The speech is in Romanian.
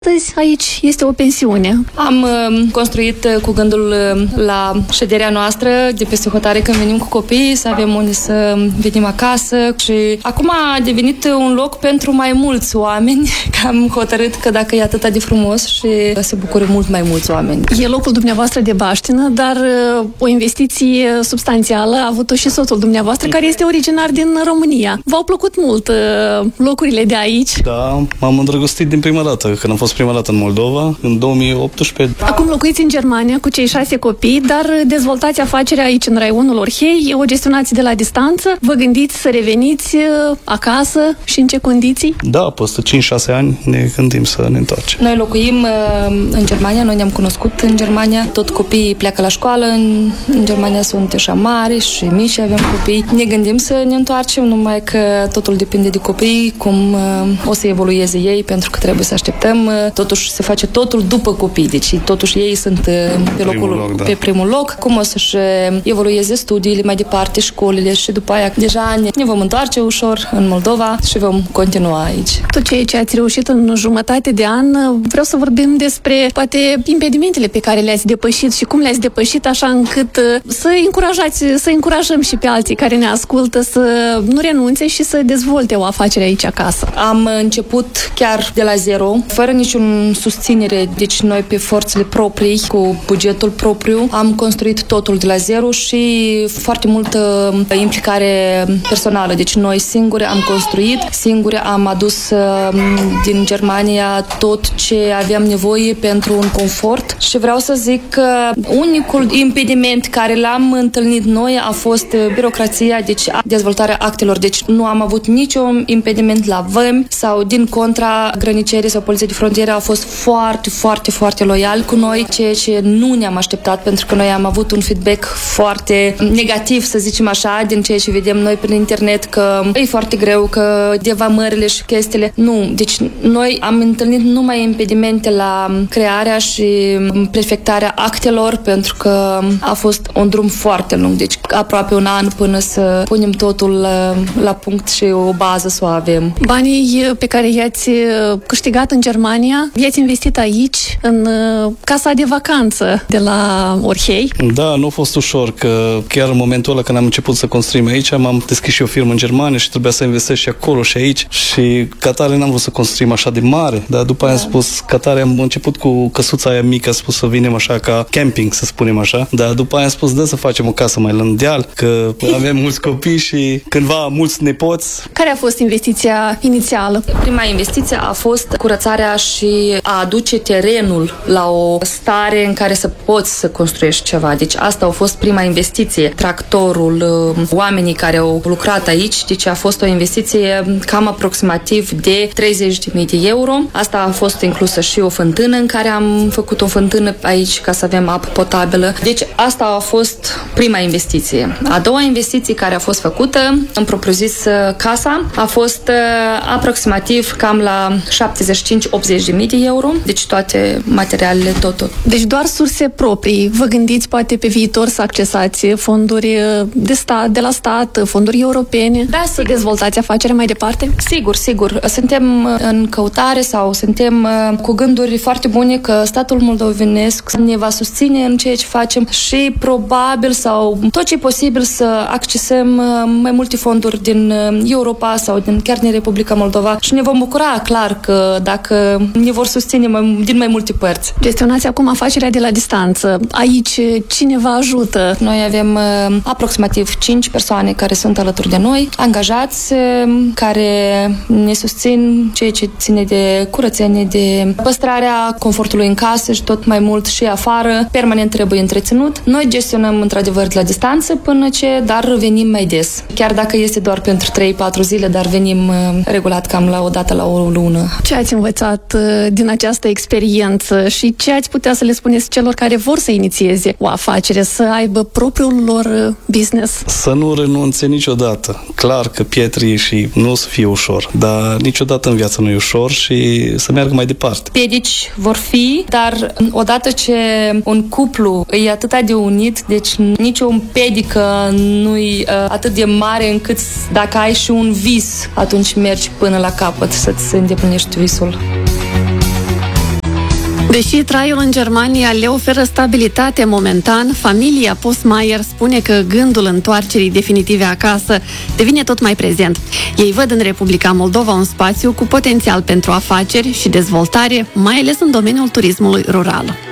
Astăzi aici este o pensiune. Am construit cu gândul la șederea noastră de peste hotare când venim cu copiii, să avem unde să venim acasă și acum a devenit un loc pentru mai mulți oameni, că am hotărât că dacă e atât de frumos și se bucură mult mai mulți oameni. E locul dumneavoastră de baștină, dar o investiție substanțială a avut-o și soțul dumneavoastră, care este originar din România. V-au plăcut mult locurile de aici? Da, m-am îndrăgostit din prima dată, când am fost prima dată în Moldova, în 2018. Acum locuiți în Germania cu cei 6 copii, dar dezvoltați afacerea aici în raionul Orhei, o gestionați de la distanță. Vă gândiți să reveniți acasă și în ce condiții? Da, peste 5-6 ani ne gândim să ne întoarcem. Noi locuim în Germania, noi ne-am cunoscut în Germania, tot copiii pleacă la școală, în Germania sunt așa mari și mici, avem copii. Ne gândim să ne întoarcem, numai că totul depinde de copii, cum o să evolueze ei, pentru că trebuie să așteptăm. Totuși se face totul după copii, deci totuși ei sunt pe primul loc, cum o să-și evolueze studiile mai departe, școlile și după aia deja ne vom întoarce ușor în Moldova și vom continua aici. Tot ceea ce ați reușit în jumătate de an, vreau să vorbim despre poate impedimentele pe care le-ați depășit și cum le-ați depășit așa încât să încurajăm și pe alții care ne ascultă să nu renunțe și să dezvolte o afacere aici acasă. Am început chiar de la zero, fără niciun susținere, deci noi pe forțele proprii, cu bugetul propriu, am construit totul de la zero și foarte multă implicare personală. Deci noi singuri am construit, singuri am adus din Germania tot ce aveam nevoie pentru un confort și vreau să zic că unicul impediment care l-am întâlnit noi a fost birocrația, deci dezvoltarea actelor. Deci nu am avut niciun impediment la vămi sau din contra grănicerii sau poliția de frontieră a fost foarte, foarte, foarte loial cu noi, ceea ce nu ne-am așteptat, pentru că noi am avut un feedback foarte negativ, să zicem așa, din ceea ce vedem noi prin internet, că e foarte greu, că de vamările și chestiile. Nu, deci noi am întâlnit numai impedimente la crearea și perfectarea actelor, pentru că a fost un drum foarte lung, deci aproape un an până să punem totul la punct și o bază să o avem. Banii pe care i-ați câștigat în Germania, i-ați investit aici, în casa de vacanță de la Orhei? Da, nu a fost ușor, că chiar în momentul ăla când am început să construim aici, m-am deschis și o firmă în Germania și trebuia să investesc și acolo și aici și ca tare n-am vrut să construim așa de mare, dar după aia am spus, ca tare am început cu căsuța aia mică, am spus să vinem așa ca camping, să spunem așa, dar după aia am spus, dă să facem o casă mai lângă deal, că avem mulți copii și cândva mulți nepoți. Care a fost investiția inițială? Prima investiție a fost curățarea și a aduce terenul la o stare în care să poți să construiești ceva. Deci asta a fost prima investiție. Tractorul, oamenii care au lucrat aici, deci a fost o investiție cam aproximativ de 30.000 de euro. Asta a fost inclusă și o fântână în care am făcut o fântână aici ca să avem apă potabilă. Deci asta a fost prima investiție. A doua investiție care a fost făcută, în propriu-zis casa, a fost aproximativ cam la 75-80.000 de euro. Deci toate materialele, totul. Deci doar surse proprii. Vă gândiți poate pe viitor să accesați fonduri de stat, de la stat, fonduri europene? Da, să dezvoltați afacerea mai departe? Sigur, sigur. Suntem în căutare sau suntem cu gânduri foarte bune că statul moldovenesc ne va susține în ceea ce facem și probabil sau tot ce e posibil să accesăm mai multe fonduri din Europa sau chiar din Republica Moldova și ne vom bucura, clar, că dacă ne vor susține din mai multe părți. Gestionați acum afacerea de la distanță. Aici cine vă ajută? Noi avem aproximativ 5 persoane care sunt alături de noi, angajați, care ne susțin ceea ce ține de curățenie, de păstrarea confortului în casă și tot mai mult și afară. Permanent trebuie întreținut. Noi gestionăm într-adevăr de la distanță dar venim mai des. Chiar dacă este doar pentru 3-4 zile, dar venim regulat cam o dată la o lună. Ce ați învățat din această experiență și ce ați putea să le spuneți celor care vor să inițieze o afacere, să aibă propriul lor business? Să nu renunțe niciodată. Clar că pietri și nu o să fie ușor, dar niciodată în viață nu e ușor și să meargă mai departe. Piedici vor fi, dar odată ce un cuplu e atât de unit, deci nicio piedică nu-i atât de mare încât dacă ai și un vis, atunci mergi până la capăt să-ți îndeplinești visul. Deși traiul în Germania le oferă stabilitate momentan, familia Postmaier spune că gândul întoarcerii definitive acasă devine tot mai prezent. Ei văd în Republica Moldova un spațiu cu potențial pentru afaceri și dezvoltare, mai ales în domeniul turismului rural.